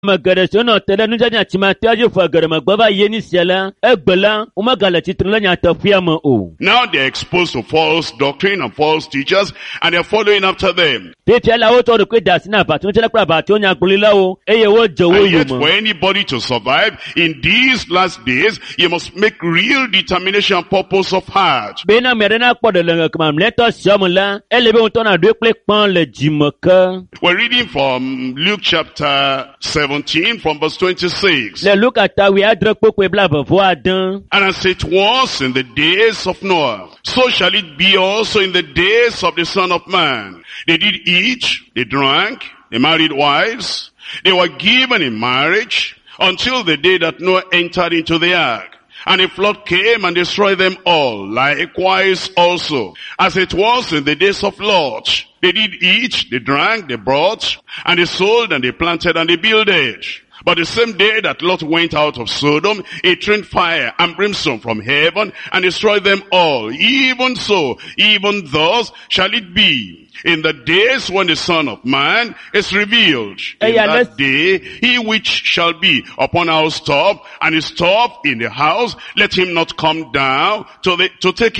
Magareshono tele nujanya chimateji fagaramagbava yeni siela egbela umagala chitrulanya tafiamo o. Now they're exposed to false doctrine and false teachers, and they're following after them. Pepia auto de kwedasina batunchela kwa batonya kulila o eye wo jowo And yet, yumo. for anybody to survive in these last days, you must make real determination and purpose of heart. Bena merena kwa de lenga kama mleto siamula elebe utona dwekle kpan le jimoka. We're reading from Luke chapter 17 from verse 26. Le luka tawi adre kwe blaba vo adan. And as it was in the days of Noah, so shall it be also in the days of the Son of Man. They did eat, they drank, they married wives, they were given in marriage until the day that Noah entered into the ark. And a flood came and destroyed them all. Likewise also, as it was in the days of Lot, they did eat, they drank, they bought, and they sold, and they planted, and they builded. But the same day that Lot went out of Sodom, it rained fire and brimstone from heaven and destroyed them all. Even so, even thus shall it be in the days when the Son of Man is revealed. In that day, he which shall be upon our top, and his top in the house, let him not come down to take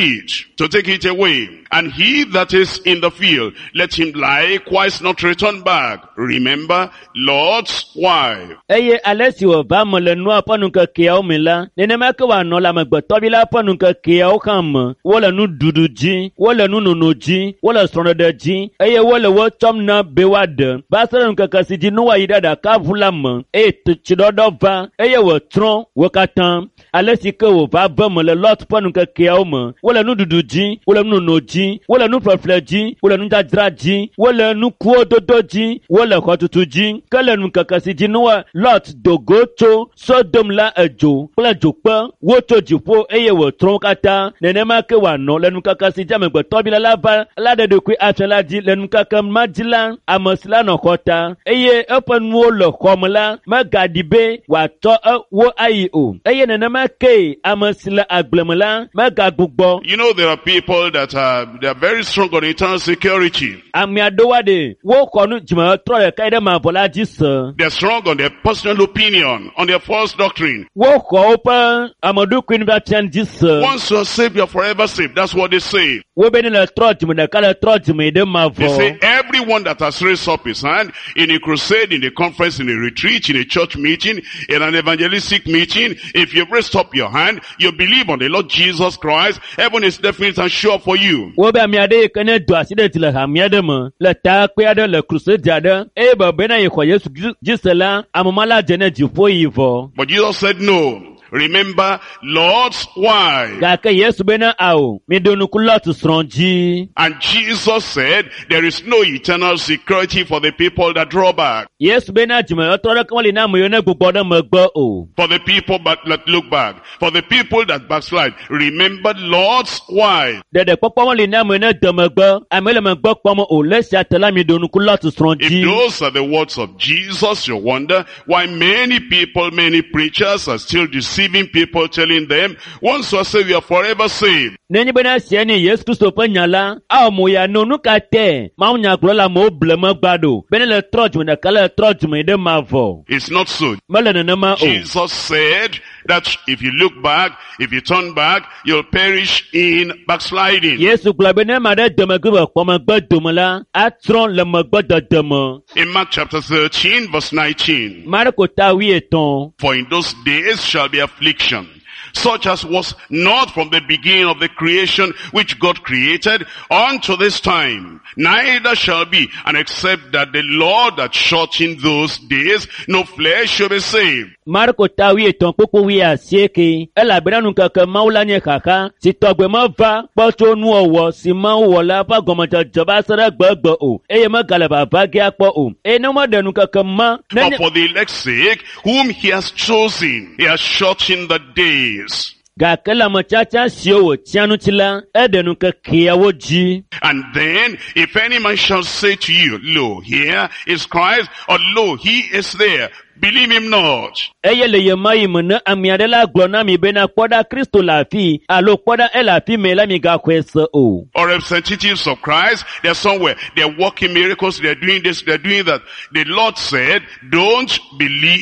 it away. And he that is in the field, let him likewise not return back. Remember Lot's wife. Eye alesi wo ba mo le nu aponu ke kia o mila nene ma ke wa no la magbeto bi la aponu ke kia o kan wo le nu dudu ji wo le nu nono ji wo le soro de ji eye wo le wo chom na be wa de ba sere nu ke si ji nu wa yida ka vula mo e ti dodo va eye wo tron wo katan alesi ke wo ba ba mo le lot ponu ke kia o mo wo le nu dudu ji wo le nu nono ji wo le nu profle ji wo le nu jadra ji wo le nu kuo dodo ji wo le khotutu ji ke le nu ke si ji nu wa Lot dogocho Sodom la ejo kple jokpe woto jipo eye wo tron kata nenema ke wa no lenu kaka si jame gbe tobi la va la de kui afela di lenu kaka majila amosla no kota eye open wo lo komla magadibe wa to wo ayi o eye nenema ke amosla agblemla magagbugbo. You know, there are people that they are very strong on internal security. Ami adowa de wo konu jima tro e kaide ma bola jisa. They are strong on their personal opinion, on their false doctrine. Wo ko pa amadu queen batian jisa. Once you are saved, you are forever saved. That's what they say. Wo be ni le trot me de kala trot me de ma vo. They say everyone that has raised up his hand in a crusade, in a conference, in a retreat, in a church meeting, in an evangelistic meeting, if you've raised up your hand, you believe on the Lord Jesus Christ, heaven is definite and sure for you. Wo be mi ade kene do aside ti le ha mi ade mo le ta pe ade le crusade ade e ba be na ye ko Yesu jisela amomala jene jifo yivo. But Jesus said no. Remember Lot's wife. And Jesus said there is no eternal security for the people that draw back. For the people that look back. For the people that backslide. Remember Lot's wife. If those are the words of Jesus, you wonder why many people, many preachers are still deceiving people, telling them, once you are saved, you are forever saved. It's not so. Jesus said that if you look back, if you turn back, you'll perish in backsliding. In Mark chapter 13 verse 19. For in those days shall be affliction, such as was not from the beginning of the creation which God created unto this time, neither shall be, and except that the Lord that shortened those days, no flesh shall be saved. Marco tawi eton popo wi asieke ela benanu kaka maula nye kaka si togbe ma va poto nu owo si ma wo la pa gomoja joba sere gbegbe o eye ma gale baba gi apo o e no mo denu kaka ma. But for the elect's sake whom he has chosen, he has shortened the days. gake le ametsatsa siwo wòtia ŋuti la, eɖe nu kekeawo dzi. And then, if any man shall say to you, lo, here is Christ, or lo, he is there, believe him not. Eye le ye ma yi me ne ame aɖe la gblɔ na mi bena kpɔɖa Kristo le afii, alo kpɔɖa ele afi me la migaxɔe se o. Or representatives of Christ, they're somewhere, they're working miracles, they're doing this, they're doing that. The Lord said, don't believe